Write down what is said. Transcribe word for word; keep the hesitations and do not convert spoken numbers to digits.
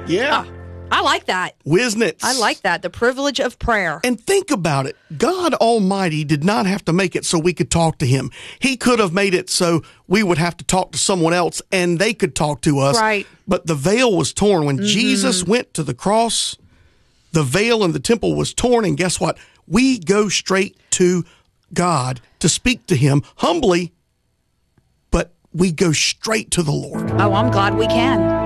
Yeah. Oh, I like that. Wisnits. I like that. The privilege of prayer. And think about it. God Almighty did not have to make it so we could talk to him. He could have made it so we would have to talk to someone else and they could talk to us. Right. But the veil was torn. When mm-hmm. Jesus went to the cross, the veil in the temple was torn. And guess what? We go straight to God to speak to him humbly, but we go straight to the Lord. Oh, I'm glad we can.